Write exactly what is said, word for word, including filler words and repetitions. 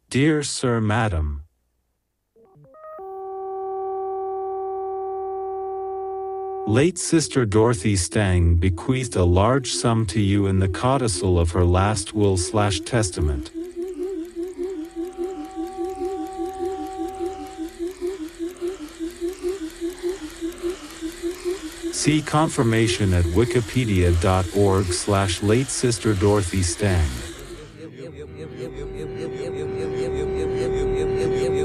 Dear Sir Madam, late Sister Dorothy Stang bequeathed a large sum to you in the codicil of her last will slash testament. See confirmation at wikipedia dot org slash late Sister Dorothy Stang.